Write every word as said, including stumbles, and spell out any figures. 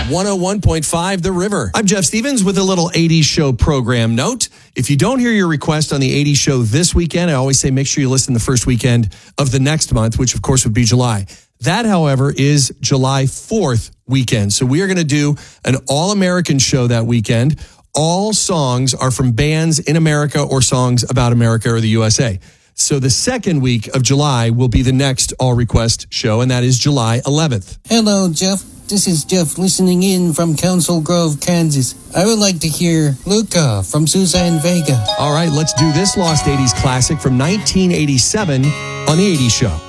one oh one point five The River. I'm Jeff Stevens with a little eighties show program note. If you don't hear your request on the eighties show this weekend, I always say make sure you listen the first weekend of the next month, which of course would be July. That, however, is July fourth weekend. So we are going to do an all-American show that weekend. All songs are from bands in America or songs about America or the U S A. So the second week of July will be the next all-request show, and that is July eleventh. Hello, Jeff. This is Jeff listening in from Council Grove, Kansas. I would like to hear Luca from Suzanne Vega. All right, let's do this Lost eighties classic from nineteen eighty-seven on the eighties show.